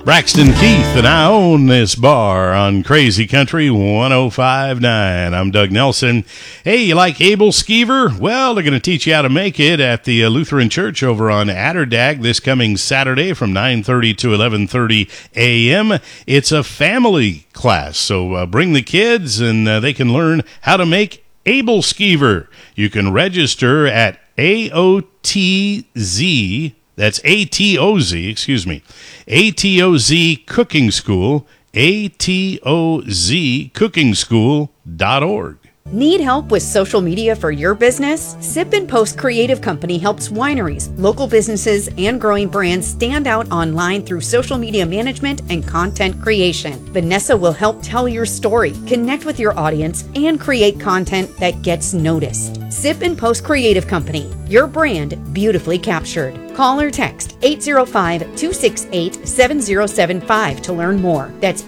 Braxton Keith, and I own this bar on Crazy Country 105.9. I'm Doug Nelson. Hey, you like Abel Skeever? Well, they're going to teach you how to make it at the Lutheran Church over on Atterdag this coming Saturday from 9:30 to 11:30 a.m. It's a family class, so bring the kids and they can learn how to make Abel Skeever. You can register at AOTZ. That's ATOZ, ATOZ Cooking School, ATOZcookingschool.org. Need help with social media for your business? Sip and Post Creative Company helps wineries, local businesses, and growing brands stand out online through social media management and content creation. Vanessa will help tell your story, connect with your audience, and create content that gets noticed. Sip and Post Creative Company, your brand beautifully captured. Call or text 805-268-7075 to learn more. That's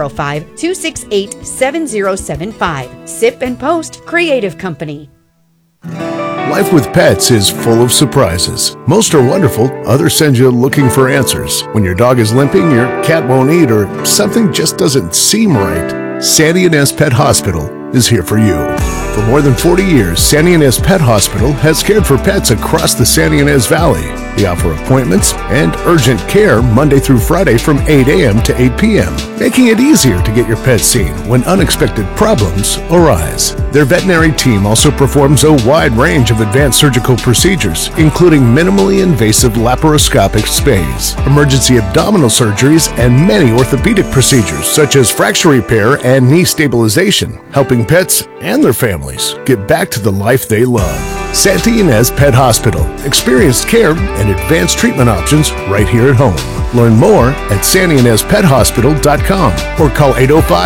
805-268-7075. Sip and Post Creative Company. Life with pets is full of surprises. Most are wonderful, others send you looking for answers. When your dog is limping, your cat won't eat, or something just doesn't seem right, Sandy Inez Pet Hospital is here for you. For more than 40 years, Sandy Inez Pet Hospital has cared for pets across the Sandy Inez Valley. We offer appointments and urgent care Monday through Friday from 8 a.m. to 8 p.m., making it easier to get your pet seen when unexpected problems arise. Their veterinary team also performs a wide range of advanced surgical procedures, including minimally invasive laparoscopic spays, emergency abdominal surgeries, and many orthopedic procedures such as fracture repair and knee stabilization, helping pets and their families get back to the life they love. Sandy Inez Pet Hospital. Experienced care and advanced treatment options right here at home. Learn more at sandyinezpethospital.com or call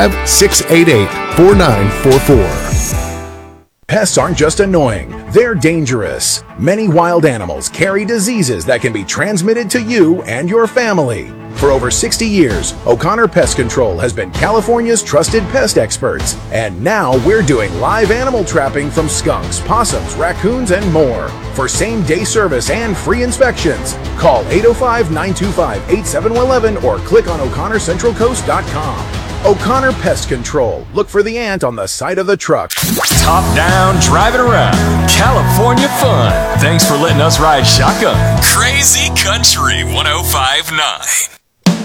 805-688-4944. Pests aren't just annoying, they're dangerous. Many wild animals carry diseases that can be transmitted to you and your family. For over 60 years, O'Connor Pest Control has been California's trusted pest experts. And now we're doing live animal trapping from skunks, possums, raccoons, and more. For same-day service and free inspections, call 805-925-8711 or click on o'connorcentralcoast.com. O'Connor Pest Control. Look for the ant on the side of the truck. Top down, driving around. California fun. Thanks for letting us ride shotgun. Crazy Country 105.9.